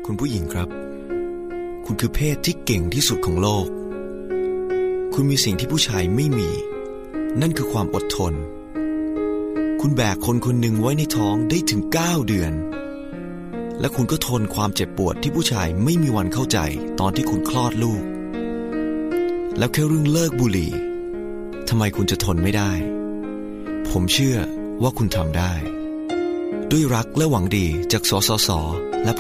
คุณผู้หญิงครับคุณคือเพศที่เก่งที่สุดของโลกคุณมีสิ่งที่ผู้ชายไม่มีนั่นคือความอดทนคุณแบกคนคนหนึ่งไว้ในท้องได้ถึง9 เดือนและคุณก็ทนความเจ็บปวดที่ผู้ชายไม่มีวันเข้าใจตอนที่คุณคลอดลูกแล้วแค่เรื่องเลิกบุหรี่ทำไมคุณจะทนไม่ได้ผมเชื่อว่าคุณทำได้ด้วยรักและหวังดีจากสสส